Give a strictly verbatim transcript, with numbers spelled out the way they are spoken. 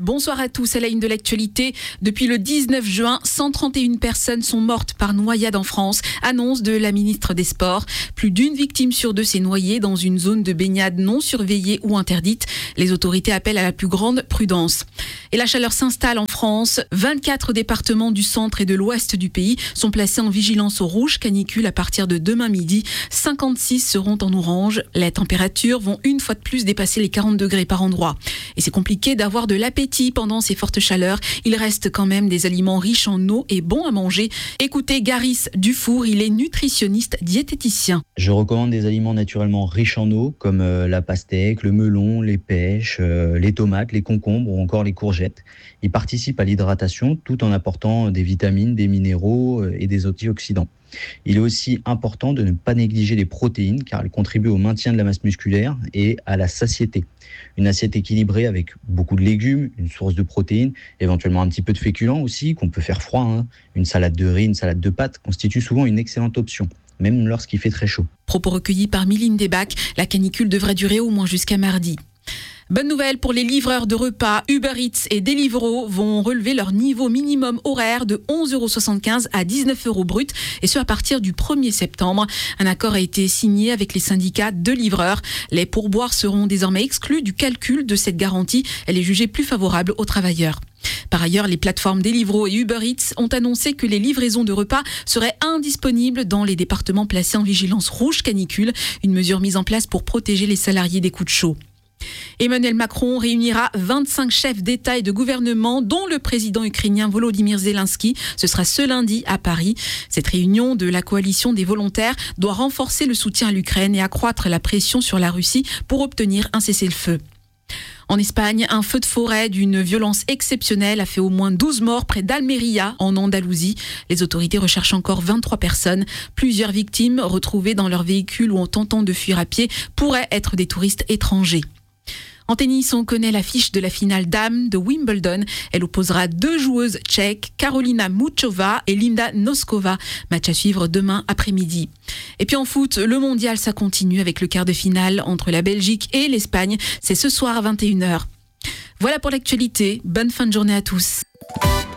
Bonsoir à tous, à la une de l'actualité. Depuis le dix-neuf juin, cent trente et une personnes sont mortes par noyade en France, annonce de la ministre des Sports. Plus d'une victime sur deux s'est noyée dans une zone de baignade non surveillée ou interdite. Les autorités appellent à la plus grande prudence. Et la chaleur s'installe en France. vingt-quatre départements du centre et de l'ouest du pays sont placés en vigilance au rouge canicule à partir de demain midi. cinquante-six seront en orange. Les températures vont une fois de plus dépasser les quarante degrés par endroit. Et c'est compliqué d'avoir de l'appétit pendant ces fortes chaleurs. Il reste quand même des aliments riches en eau et bons à manger. Écoutez Garis Dufour, il est nutritionniste diététicien. Je recommande des aliments naturellement riches en eau comme euh, la pastèque, le melon, les pêches, euh, les tomates, les concombres ou encore les courgettes. Ils participent à l'hydratation tout en apportant des vitamines, des minéraux euh, et des antioxydants. Il est aussi important de ne pas négliger les protéines car elles contribuent au maintien de la masse musculaire et à la satiété. Une assiette équilibrée avec beaucoup de légumes, une source de protéines, éventuellement un petit peu de féculents aussi qu'on peut faire froid. Hein. Une salade de riz, une salade de pâtes constitue souvent une excellente option, même lorsqu'il fait très chaud. Propos recueillis par Miline Desbacs, la canicule devrait durer au moins jusqu'à mardi. Bonne nouvelle pour les livreurs de repas, Uber Eats et Deliveroo vont relever leur niveau minimum horaire de onze euros soixante-quinze à dix-neuf euros brut, et ce à partir du premier septembre. Un accord a été signé avec les syndicats de livreurs. Les pourboires seront désormais exclus du calcul de cette garantie. Elle est jugée plus favorable aux travailleurs. Par ailleurs, les plateformes Deliveroo et Uber Eats ont annoncé que les livraisons de repas seraient indisponibles dans les départements placés en vigilance rouge canicule, une mesure mise en place pour protéger les salariés des coups de chaud. Emmanuel Macron réunira vingt-cinq chefs d'État et de gouvernement, dont le président ukrainien Volodymyr Zelensky. Ce sera ce lundi à Paris. Cette réunion de la coalition des volontaires doit renforcer le soutien à l'Ukraine et accroître la pression sur la Russie pour obtenir un cessez-le-feu. En Espagne, un feu de forêt d'une violence exceptionnelle a fait au moins douze morts près d'Almeria, en Andalousie. Les autorités recherchent encore vingt-trois personnes. Plusieurs victimes retrouvées dans leur véhicule ou en tentant de fuir à pied pourraient être des touristes étrangers. En tennis, on connaît l'affiche de la finale dames de Wimbledon. Elle opposera deux joueuses tchèques, Karolina Muchova et Linda Noskova. Match à suivre demain après-midi. Et puis en foot, le mondial, ça continue avec le quart de finale entre la Belgique et l'Espagne. C'est ce soir à vingt et une heures. Voilà pour l'actualité. Bonne fin de journée à tous.